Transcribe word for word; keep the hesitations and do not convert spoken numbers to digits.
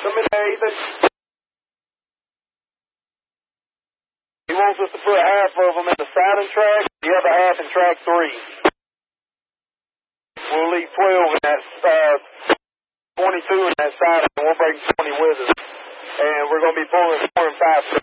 Come in there, Ethan. He wants us to put half of them in the siding track, the other half in track three. We'll leave twelve in that, uh, twenty-two in that siding, and we'll bring twenty with us. And we're going to be pulling four and five.